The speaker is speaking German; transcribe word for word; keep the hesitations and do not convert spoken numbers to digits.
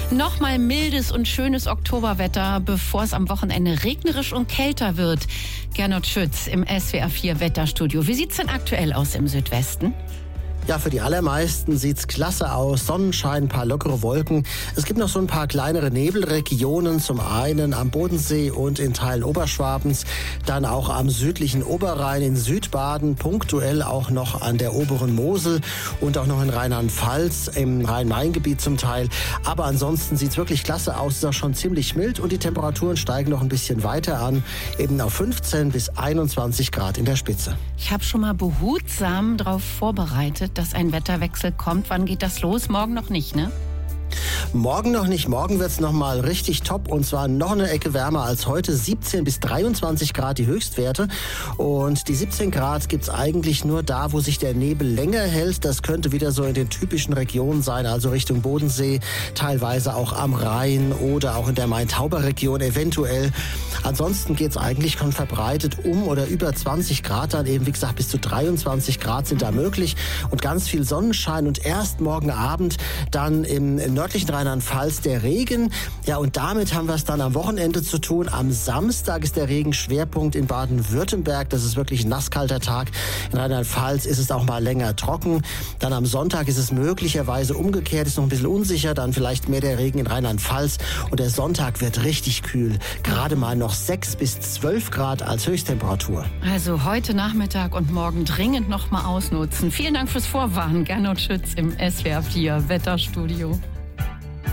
Nochmal mildes und schönes Oktoberwetter, bevor es am Wochenende regnerisch und kälter wird. Gernot Schütz im S W R vier Wetterstudio. Wie sieht's denn aktuell aus im Südwesten? Ja, für die allermeisten sieht's klasse aus. Sonnenschein, ein paar lockere Wolken. Es gibt noch so ein paar kleinere Nebelregionen, zum einen am Bodensee und in Teilen Oberschwabens, dann auch am südlichen Oberrhein in Südbaden, punktuell auch noch an der oberen Mosel und auch noch in Rheinland-Pfalz, im Rhein-Main-Gebiet zum Teil. Aber ansonsten sieht's wirklich klasse aus, ist auch schon ziemlich mild und die Temperaturen steigen noch ein bisschen weiter an, eben auf fünfzehn bis einundzwanzig Grad in der Spitze. Ich habe schon mal behutsam darauf vorbereitet, dass ein Wetterwechsel kommt. Wann geht das los? Morgen noch nicht, ne? Morgen noch nicht. Morgen wird's noch mal richtig top und zwar noch eine Ecke wärmer als heute. siebzehn bis dreiundzwanzig Grad die Höchstwerte. Und die siebzehn Grad gibt's eigentlich nur da, wo sich der Nebel länger hält. Das könnte wieder so in den typischen Regionen sein, also Richtung Bodensee, teilweise auch am Rhein oder auch in der Main-Tauber-Region eventuell. Ansonsten geht's eigentlich schon verbreitet um oder über zwanzig Grad dann eben, wie gesagt, bis zu dreiundzwanzig Grad sind da möglich und ganz viel Sonnenschein und erst morgen Abend dann im, im nördlichen Rheinland-Pfalz der Regen. Ja, und damit haben wir es dann am Wochenende zu tun. Am Samstag ist der Regenschwerpunkt in Baden-Württemberg. Das ist wirklich ein nasskalter Tag. In Rheinland-Pfalz ist es auch mal länger trocken. Dann am Sonntag ist es möglicherweise umgekehrt, ist noch ein bisschen unsicher. Dann vielleicht mehr der Regen in Rheinland-Pfalz. Und der Sonntag wird richtig kühl. Gerade mal noch sechs bis zwölf Grad als Höchsttemperatur. Also heute Nachmittag und morgen dringend noch mal ausnutzen. Vielen Dank fürs Vorwarnen. Gernot Schütz im S W R vier Wetterstudio.